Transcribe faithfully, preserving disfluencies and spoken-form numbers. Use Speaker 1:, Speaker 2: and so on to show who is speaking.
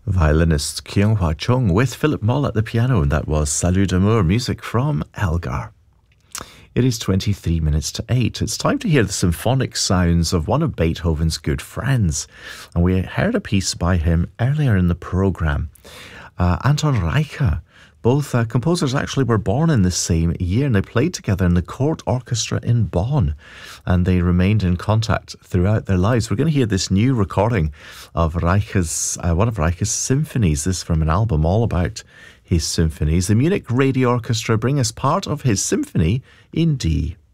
Speaker 1: Violinist Kyung Hwa Chung with Philip Moll at the piano, and that was Salut d'amour, music from Elgar. It is twenty-three minutes to eight. It's time to hear the symphonic sounds of one of Beethoven's good friends. And we heard a piece by him earlier in the programme. Uh, Anton Reicha. Both uh, composers actually were born in the same year, and they played together in the court orchestra in Bonn, and they remained in contact throughout their lives. We're going to hear this new recording of Reicha's, uh, one of Reicha's symphonies. This is from an album all about his symphonies. The Munich Radio Orchestra bring us part of his symphony in D.